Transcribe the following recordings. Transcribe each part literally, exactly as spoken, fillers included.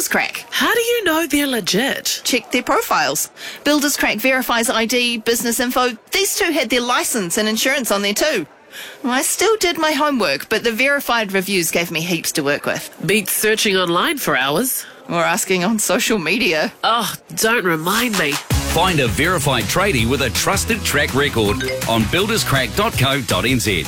Builderscrack. How do you know they're legit? Check their profiles. Builderscrack verifies I D, business info. These two had their licence and insurance on there too. I still did my homework, but the verified reviews gave me heaps to work with. Beats searching online for hours. Or asking on social media. Oh, don't remind me. Find a verified tradie with a trusted track record on builderscrack dot co dot n z.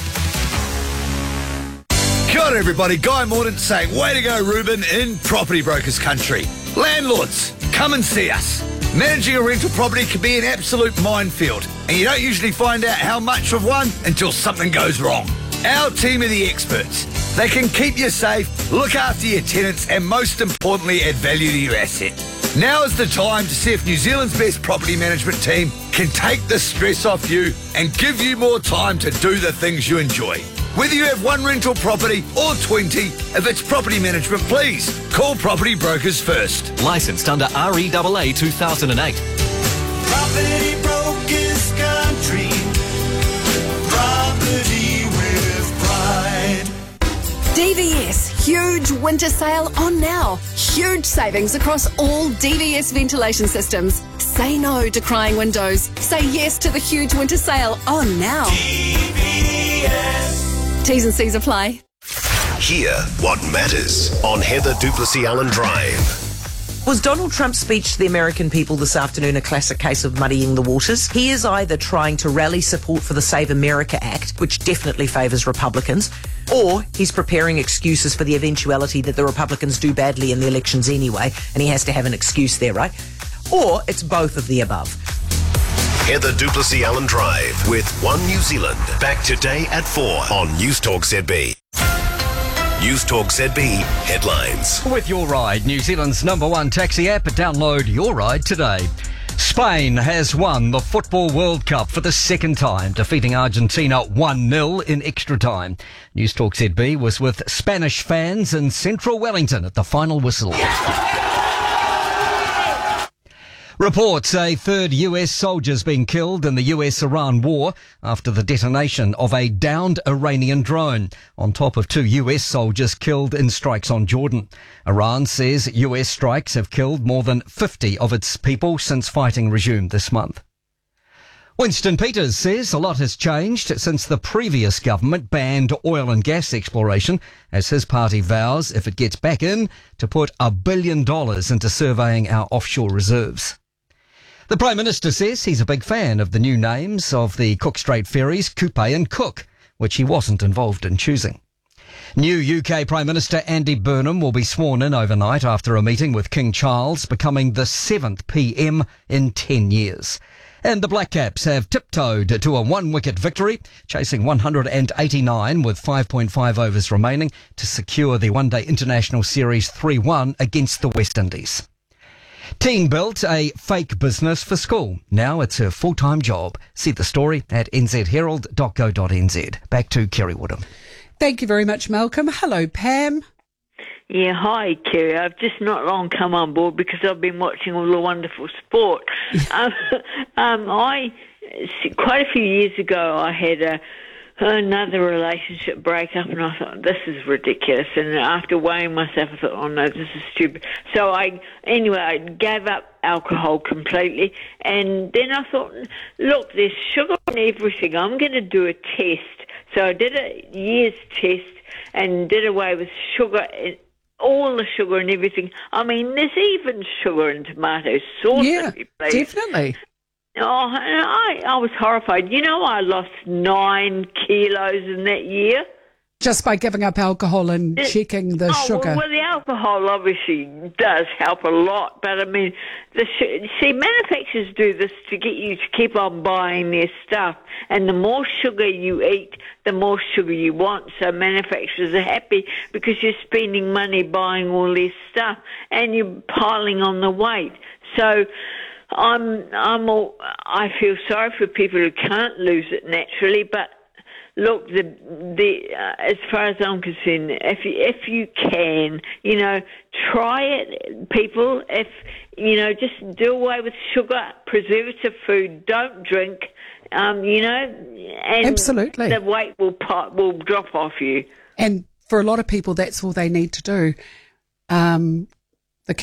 Kia ora everybody, Guy Mordaunt saying, way to go Ruben in property brokers country. Landlords, come and see us. Managing a rental property can be an absolute minefield, and you don't usually find out how much of one until something goes wrong. Our team are the experts. They can keep you safe, look after your tenants, and most importantly, add value to your asset. Now is the time to see if New Zealand's best property management team can take the stress off you and give you more time to do the things you enjoy. Whether you have one rental property or twenty, if it's property management, please call Property Brokers first. Licensed under R E A A two thousand eight. Property Brokers Country. Property with pride. D V S, huge winter sale on now. Huge savings across all D V S ventilation systems. Say no to crying windows. Say yes to the huge winter sale on now. D V S. T's and C's apply. Hear what matters on Heather Duplessis Allen Drive. Was Donald Trump's speech to the American people this afternoon a classic case of muddying the waters? He is either trying to rally support for the Save America Act, which definitely favours Republicans, or he's preparing excuses for the eventuality that the Republicans do badly in the elections anyway, and he has to have an excuse there, right? Or it's both of the above. Heather Duplessis Allen Drive with One New Zealand. Back today at four on News Talk Z B. News Talk Z B headlines. With Your Ride, New Zealand's number one taxi app, download Your Ride today. Spain has won the Football World Cup for the second time, defeating Argentina one nil in extra time. News Talk Z B was with Spanish fans in central Wellington at the final whistle. Reports a third U S soldier's been killed in the U S-Iran war after the detonation of a downed Iranian drone, on top of two U S soldiers killed in strikes on Jordan. Iran says U S strikes have killed more than fifty of its people since fighting resumed this month. Winston Peters says a lot has changed since the previous government banned oil and gas exploration, as his party vows, if it gets back in, to put a billion dollars into surveying our offshore reserves. The Prime Minister says he's a big fan of the new names of the Cook Strait ferries, Kupe and Cook, which he wasn't involved in choosing. New U K Prime Minister Andy Burnham will be sworn in overnight after a meeting with King Charles, becoming the seventh P M in ten years. And the Black Caps have tiptoed to a one-wicket victory, chasing one hundred eighty-nine with five point five overs remaining to secure the One Day International Series three one against the West Indies. Teen built a fake business for school. Now it's her full-time job. See the story at n z herald dot co dot n z. Back to Kerry Woodham. Thank you very much, Malcolm. Hello, Pam. Yeah, hi, Kerry. I've just not long come on board because I've been watching all the wonderful sport. um, um, I quite a few years ago, I had a another relationship breakup, and I thought, this is ridiculous. And after weighing myself, I thought, oh no, this is stupid. So I, anyway, I gave up alcohol completely. And then I thought, look, there's sugar in everything. I'm going to do a test. So I did a year's test and did away with sugar, all the sugar and everything. I mean, there's even sugar in tomato sauce. Yeah, definitely. Oh, I, I was horrified. You know, I lost nine kilos in that year. Just by giving up alcohol and it, checking the oh, sugar. Well, well, the alcohol obviously does help a lot, but I mean, the see, manufacturers do this to get you to keep on buying their stuff, and the more sugar you eat, the more sugar you want. So manufacturers are happy because you're spending money buying all their stuff, and you're piling on the weight. So I'm, I'm all, I feel sorry for people who can't lose it naturally, but look, the, the, uh, as far as I'm concerned, if you, if you can, you know, try it, people. If, you know, just do away with sugar, preservative food, don't drink, um, you know, and absolutely, the weight will pop, will drop off you. And for a lot of people, that's all they need to do. Um,